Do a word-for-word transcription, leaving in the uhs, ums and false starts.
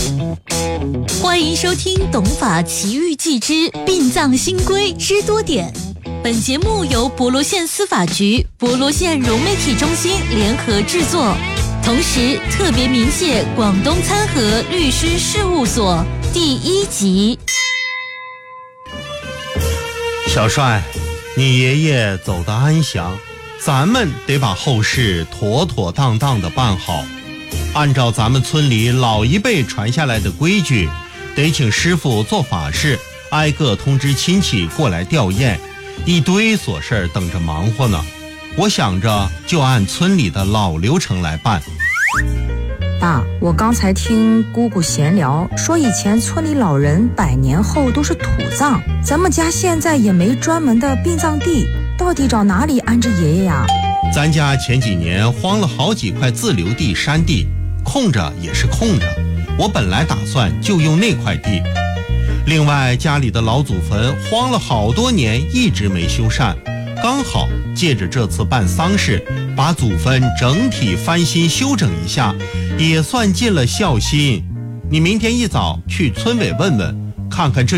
欢迎收听《董法奇遇记之殡葬新规知多点》。本节目由博罗县司法局、博罗县融媒体中心联合制作，同时特别鸣谢广东参和律师事务所。第一集。 小帅，你爷爷走得安详，咱们得把后事妥妥当当的办好。按照咱们村里老一辈传下来的规矩，得请师傅做法事，挨个通知亲戚过来吊唁，一堆琐事等着忙活呢。我想着就按村里的老流程来办。 爸，我刚才听姑姑闲聊，说以前村里老人百年后都是土葬，咱们家现在也没专门的殡葬地，到底找哪里安置爷爷呀？ 咱家前几年荒了好几块自留地山地，空着也是空着，我本来打算就用那块地。另外家里的老祖坟荒了好多年一直没修缮，刚好借着这次办丧事，把祖坟整体翻新修整一下，也算尽了孝心。你明天一早去村委问问，看看这